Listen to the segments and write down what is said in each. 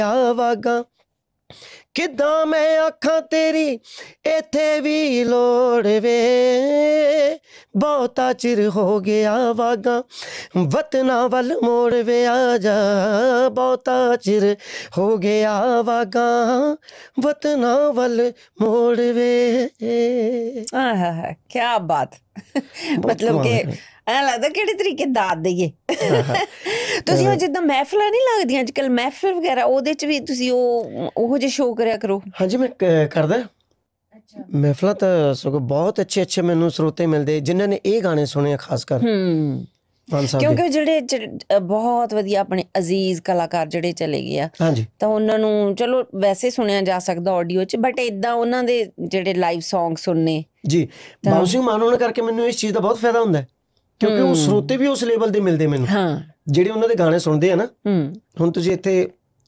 ਆਵਾਗਾ ਕਿੱਦਾਂ ਮੈਂ ਆਖਾਂ ਤੇਰੀ ਇੱਥੇ ਵੀ ਲੋੜ ਵੇ ਬਹੁਤਾ ਚਿਰ ਹੋ ਗਿਆ ਵਾਗਾ ਵਤਨਾਂ ਵੱਲ ਮੋੜ ਵੇ ਆ ਜਾ ਬਹੁਤਾ ਚਿਰ ਹੋ ਗਿਆ ਵਾਗਾ ਵਤਨਾਂ ਵੱਲ ਮੋੜ ਵੇ। ਕੀ ਬਾਤ ਮਤਲਬ ਕਿ ਐਂ ਲੱਗਦਾ ਕਿਹੜੇ ਤਰੀਕੇ ਦਾਤ ਦਈਏ। ਤੁਸੀਂ ਉਹ ਜਿੱਦਾਂ ਮਹਿਫਲਾਂ ਨਹੀਂ ਲੱਗਦੀਆਂ ਅੱਜ ਕੱਲ੍ਹ ਮਹਿਫਲ ਵਗੈਰਾ ਉਹਦੇ 'ਚ ਵੀ ਤੁਸੀਂ ਉਹੋ ਜਿਹੇ ਸ਼ੋਅ ਕਰਿਆ ਕਰੋ। ਹਾਂਜੀ ਮੈਂ ਕਰਦਾ ਮਹਿਫਲਾਂ ਤਾਂ ਸਗੋਂ ਬਹੁਤ ਅੱਛੇ ਅੱਛੇ ਮੈਨੂੰ ਸਰੋਤੇ ਮਿਲਦੇ ਜਿਨ੍ਹਾਂ ਨੇ ਇਹ ਗਾਣੇ ਸੁਣੇ ਖਾਸ ਕਰ ਕਿਉਂਕਿ ਜਿਹੜੇ ਬਹੁਤ ਵਧੀਆ ਆਪਣੇ ਅਜ਼ੀਜ਼ ਕਲਾਕਾਰ ਜਿਹੜੇ ਚਲੇ ਗਏ ਆ ਹਾਂਜੀ ਤਾਂ ਉਹਨਾਂ ਨੂੰ ਚਲੋ ਵੈਸੇ ਸੁਣਿਆ ਜਾ ਸਕਦਾ ਆਡੀਓ 'ਚ ਬਟ ਏਦਾਂ ਉਹਨਾਂ ਦੇ ਜਿਹੜੇ ਲਾਈਵ ਸੌਂਗ ਸੁਣਨੇ ਜੀ ਬਾਬੂ ਸਿੰਘ ਮਾਨ ਹੋਣ ਕਰਕੇ ਮੈਨੂੰ ਇਸ ਚੀਜ਼ ਦਾ ਬਹੁਤ ਫਾਇਦਾ ਹੁੰਦਾ ਕਿਉਂਕਿ ਉਹ ਸਰੋਤੇ ਵੀ ਉਸ ਲੈਵਲ ਦੇ ਮਿਲਦੇ ਮੈਨੂੰ ਜਿਹੜੇ ਉਹਨਾਂ ਦੇ ਗਾਣੇ ਸੁਣਦੇ ਆ ਨਾ। ਹੁਣ ਤੁਸੀਂ ਇੱਥੇ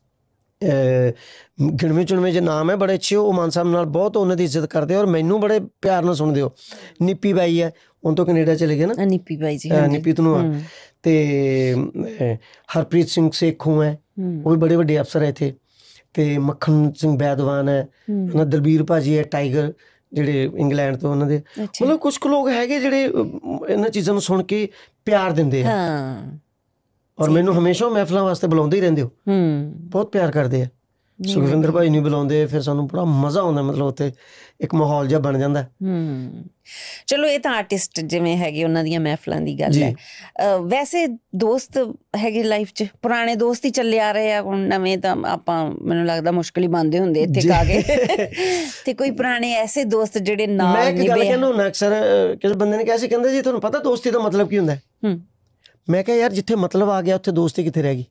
ਗਿਣਵੇਂ ਚੁਣਵੇਂ ਜੇ ਨਾਮ ਹੈ ਬੜੇ ਅੱਛੇ ਉਹ ਮਾਨ ਸਾਹਿਬ ਨਾਲ ਬਹੁਤ ਉਹਨਾਂ ਦੀ ਇੱਜ਼ਤ ਕਰਦੇ ਔਰ ਮੈਨੂੰ ਬੜੇ ਪਿਆਰ ਨਾਲ ਸੁਣਦੇ ਹੋ। ਨਿੱਪੀ ਬਾਈ ਹੈ ਹੁਣ ਤੋਂ ਕੈਨੇਡਾ ਚਲੇ ਗਏ ਨਾ ਨਿੱਪੀ ਬਾਈ ਜੀ ਨਿੱਪੀ ਤਨੂੰ ਤੇ ਹਰਪ੍ਰੀਤ ਸਿੰਘ ਸੇਖੋਂ ਹੈ ਉਹ ਵੀ ਬੜੇ ਵੱਡੇ ਅਫਸਰ ਹੈ ਇੱਥੇ ਤੇ ਮੱਖਣ ਸਿੰਘ ਬੈਦਵਾਨ ਹੈ ਉਹਨਾਂ ਦਲਬੀਰ ਭਾਜੀ ਹੈ ਟਾਈਗਰ ਜਿਹੜੇ ਇੰਗਲੈਂਡ ਤੋਂ ਉਹਨਾਂ ਦੇ ਮਤਲਬ ਕੁਛ ਕੁ ਲੋਕ ਹੈਗੇ ਜਿਹੜੇ ਇਹਨਾਂ ਚੀਜ਼ਾਂ ਨੂੰ ਸੁਣ ਕੇ ਪਿਆਰ ਦਿੰਦੇ ਆ ਔਰ ਮੈਨੂੰ ਹਮੇਸ਼ਾ ਮਹਿਫਲਾਂ ਵਾਸਤੇ ਬੁਲਾਉਂਦੇ ਹੀ ਰਹਿੰਦੇ ਹੋ ਬਹੁਤ ਪਿਆਰ ਕਰਦੇ ਆ। ਸੁਖਵਿੰਦਰ ਭਾਈ ਨੂੰ ਬੁਲਾਉਂਦੇ ਫਿਰ ਸਾਨੂੰ ਬੜਾ ਮਜ਼ਾ ਆਉਂਦਾ ਮਤਲਬ ਉੱਥੇ ਇੱਕ ਮਾਹੌਲ ਜਿਹਾ ਬਣ ਜਾਂਦਾ। ਚਲੋ ਇਹ ਤਾਂ ਆਰਟਿਸਟ ਜਿਵੇਂ ਹੈਗੇ ਉਹਨਾਂ ਦੀਆਂ ਮਹਿਫਲਾਂ ਦੀ ਗੱਲ ਹੈ। ਵੈਸੇ ਦੋਸਤ ਹੈਗੇ ਲਾਈਫ 'ਚ ਪੁਰਾਣੇ ਦੋਸਤ ਹੀ ਚੱਲੇ ਆ ਰਹੇ ਆ ਹੁਣ ਨਵੇਂ ਤਾਂ ਆਪਾਂ ਮੈਨੂੰ ਲੱਗਦਾ ਮੁਸ਼ਕਿਲ ਹੀ ਬਣਦੇ ਹੁੰਦੇ ਇੱਥੇ ਆ ਕੇ ਤੇ ਕੋਈ ਪੁਰਾਣੇ ਐਸੇ ਦੋਸਤ ਜਿਹੜੇ ਨਾਲ ਮੈਂ ਇੱਕ ਗੱਲ ਕਹਿੰਦਾ ਹੁੰਦਾ ਅਕਸਰ ਕਿਸੇ ਬੰਦੇ ਨੇ ਕਿਹਾ ਸੀ ਕਹਿੰਦੇ ਜੀ ਤੁਹਾਨੂੰ ਪਤਾ ਦੋਸਤੀ ਦਾ ਮਤਲਬ ਕੀ ਹੁੰਦਾ। ਮੈਂ ਕਿਹਾ ਯਾਰ ਜਿੱਥੇ ਮਤਲਬ ਆ ਗਿਆ ਉੱਥੇ ਦੋਸਤੀ ਕਿੱਥੇ ਰਹਿ ਗਈ।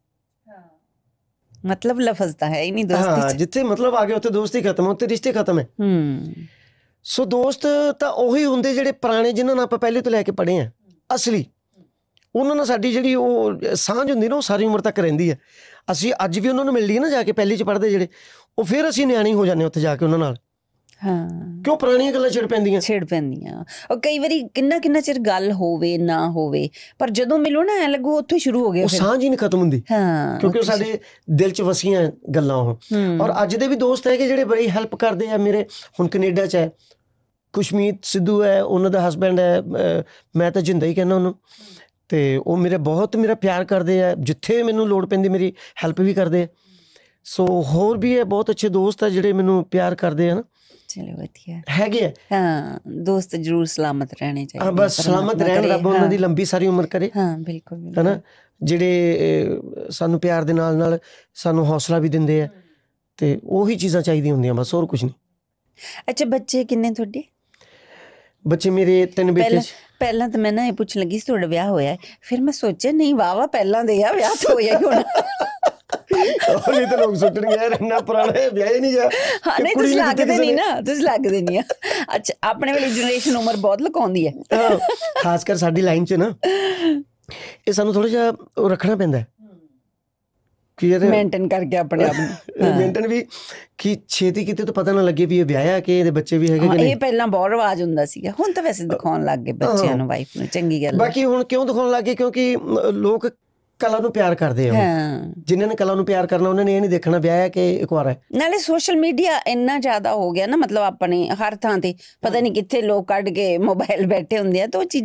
ਮਤਲਬ ਲਫ਼ਜ਼ ਤਾਂ ਹੈ ਹੀ ਨਹੀਂ ਦੋਸਤੀ 'ਚ। ਜਿੱਥੇ ਮਤਲਬ ਆ ਗਿਆ ਉੱਥੇ ਦੋਸਤੀ ਖਤਮ ਉੱਥੇ ਰਿਸ਼ਤੇ ਖਤਮ ਹੈ। ਸੋ ਦੋਸਤ ਤਾਂ ਉਹੀ ਹੁੰਦੇ ਜਿਹੜੇ ਪੁਰਾਣੇ ਜਿਨ੍ਹਾਂ ਨਾਲ ਆਪਾਂ ਪਹਿਲੇ ਤੋਂ ਲੈ ਕੇ ਪੜ੍ਹੇ ਆ ਅਸਲੀ ਉਹਨਾਂ ਨਾਲ ਸਾਡੀ ਜਿਹੜੀ ਉਹ ਸਾਂਝ ਹੁੰਦੀ ਨਾ ਉਹ ਸਾਰੀ ਉਮਰ ਤੱਕ ਰਹਿੰਦੀ ਹੈ। ਅਸੀਂ ਅੱਜ ਵੀ ਉਹਨਾਂ ਨੂੰ ਮਿਲ ਲਈਏ ਨਾ ਜਾ ਕੇ ਪਹਿਲੀ 'ਚ ਪੜ੍ਹਦੇ ਜਿਹੜੇ ਉਹ ਫਿਰ ਅਸੀਂ ਨਿਆਣੇ ਹੋ ਜਾਂਦੇ ਉੱਥੇ ਜਾ ਕੇ ਉਹਨਾਂ ਨਾਲ ਕਿਉਂ ਪੁਰਾਣੀਆਂ ਗੱਲਾਂ ਛਿੜ ਪੈਂਦੀਆਂ ਉਹ ਕਈ ਵਾਰੀ ਕਿੰਨਾ ਚਿਰ ਗੱਲ ਹੋਵੇ ਨਾ ਹੋਵੇ ਪਰ ਜਦੋਂ ਮਿਲੋ ਨਾ ਐ ਲੱਗੂ ਉੱਥੋਂ ਸ਼ੁਰੂ ਹੋ ਗਿਆ ਉਹ ਸਾਂਝ ਹੀ ਨਹੀਂ ਖਤਮ ਹੁੰਦੀ ਕਿਉਂਕਿ ਉਹ ਸਾਡੇ ਦਿਲ 'ਚ ਵਸੀਆਂ ਗੱਲਾਂ ਉਹ। ਔਰ ਅੱਜ ਦੇ ਵੀ ਦੋਸਤ ਹੈਗੇ ਜਿਹੜੇ ਬੜੀ ਹੈਲਪ ਕਰਦੇ ਆ ਮੇਰੇ ਹੁਣ ਕੈਨੇਡਾ 'ਚ ਹੈ ਖੁਸ਼ਮੀਤ ਸਿੱਧੂ ਹੈ ਉਹਨਾਂ ਦਾ ਹਸਬੈਂਡ ਹੈ ਮੈਂ ਤਾਂ ਜਿੰਦਾ ਹੀ ਕਹਿੰਦਾ ਉਹਨੂੰ ਤੇ ਉਹ ਮੇਰੇ ਬਹੁਤ ਮੇਰਾ ਪਿਆਰ ਕਰਦੇ ਆ ਜਿੱਥੇ ਮੈਨੂੰ ਲੋੜ ਪੈਂਦੀ ਮੇਰੀ ਹੈਲਪ ਵੀ ਕਰਦੇ ਆ। ਸੋ ਹੋਰ ਵੀ ਇਹ ਬਹੁਤ ਅੱਛੇ ਦੋਸਤ ਆ ਜਿਹੜੇ ਮੈਨੂੰ ਪਿਆਰ ਕਰਦੇ ਆ ਨਾ। ਚਲੋ ਵਧੀਆ ਹੈਗੇ ਆ ਦੋਸਤ ਜ਼ਰੂਰ ਸਲਾਮਤ ਰਹਿਣੇ ਚਾਹੀਦੇ ਬਸ ਸਲਾਮਤ ਰਹਿਣ ਰੱਬ ਉਹਨਾਂ ਦੀ ਲੰਬੀ ਸਾਰੀ ਉਮਰ ਕਰੇ ਬਿਲਕੁਲ ਹੈ ਨਾ ਜਿਹੜੇ ਸਾਨੂੰ ਪਿਆਰ ਦੇ ਨਾਲ ਨਾਲ ਸਾਨੂੰ ਹੌਸਲਾ ਵੀ ਦਿੰਦੇ ਆ ਤੇ ਉਹੀ ਚੀਜ਼ਾਂ ਚਾਹੀਦੀਆਂ ਹੁੰਦੀਆਂ ਬਸ ਹੋਰ ਕੁਝ ਨਹੀਂ। ਅੱਛਾ ਬੱਚੇ ਕਿੰਨੇ ਤੁਹਾਡੇ? ਬੱਚੇ ਮੇਰੇ 3 ਬੇਟੇ। ਪਹਿਲਾਂ ਤਾਂ ਮੈਂ ਨਾ ਇਹ ਪੁੱਛਣ ਲੱਗੀ ਸੀ ਤੁਹਾਡਾ ਵਿਆਹ ਹੋਇਆ ਫਿਰ ਮੈਂ ਸੋਚਿਆ ਨਹੀਂ ਵਾਹ ਪਹਿਲਾਂ ਦੇ ਆ ਵਿਆਹ ਤਾਂ ਹੋਇਆ ਹੀ ਹੋਣਾ। ਨਹੀਂ ਤਾਂ ਲੋਕ ਸੁੱਟਣਗੇ ਯਾਰ ਇੰਨਾ ਪੁਰਾਣਾ ਵਿਆਹ ਹੀ ਨਹੀਂ ਗਿਆ। ਨਹੀਂ ਤੁਸੀਂ ਲੱਗਦੇ ਨਹੀਂ ਆ। ਅੱਛਾ ਆਪਣੇ ਵਾਲੀ ਜਨਰੇਸ਼ਨ ਉਮਰ ਬਹੁਤ ਲੁਕਾਉਂਦੀ ਹੈ ਖਾਸ ਕਰ ਸਾਡੀ ਲਾਈਨ 'ਚ ਨਾ ਇਹ ਸਾਨੂੰ ਥੋੜਾ ਜਿਹਾ ਉਹ ਰੱਖਣਾ ਪੈਂਦਾ ਮੇਨਟੇਨ ਕਰਕੇ ਆਪਣੇ ਆਪ ਨੂੰ ਮੇਨਟੇਨ ਵੀ ਕਿ ਛੇਤੀ ਕਿਤੇ ਤਾਂ ਪਤਾ ਨਾ ਲੱਗੇ ਵੀ ਇਹ ਵਿਆਹਿਆ ਕਿ ਇਹਦੇ ਬੱਚੇ ਵੀ ਹੈਗੇ ਕਿ ਨਹੀਂ। ਇਹ ਪਹਿਲਾਂ ਬਹੁਤ ਰਿਵਾਜ ਹੁੰਦਾ ਸੀਗਾ ਹੁਣ ਤਾਂ ਵੈਸੇ ਦਿਖਾਉਣ ਲੱਗ ਗਏ ਬੱਚਿਆਂ ਨੂੰ ਵਾਈਫ ਨੂੰ ਚੰਗੀ ਗੱਲ। ਬਾਕੀ ਹੁਣ ਕਿਉਂ ਦਿਖਾਉਣ ਲੱਗ ਗਏ ਕਿਉਂਕਿ ਲੋਕ ਕਲਾ ਨੂੰ ਪਿਆਰ ਕਰਦੇ ਆ ਜਿਨ੍ਹਾਂ ਨੇ ਕਲਾ ਨੂੰ ਪਿਆਰ ਕਰਨਾ ਉਹਨਾਂ ਨੇ ਇਹ ਨਹੀਂ ਦੇਖਣਾ ਵਿਆਹਿਆ ਕਿ ਇਕਵਾਰਾ ਹੈ। ਨਾਲੇ ਸੋਸ਼ਲ ਮੀਡੀਆ ਇੰਨਾ ਜ਼ਿਆਦਾ ਹੋ ਗਿਆ ਨਾ ਮਤਲਬ ਆਪਣੇ ਹਰ ਥਾਂ ਤੇ ਪਤਾ ਨਹੀਂ ਕਿੱਥੇ ਲੋਕ ਕੱਢ ਕੇ ਮੋਬਾਈਲ ਬੈਠੇ ਹੁੰਦੇ ਆ ਤਾਂ ਉਹ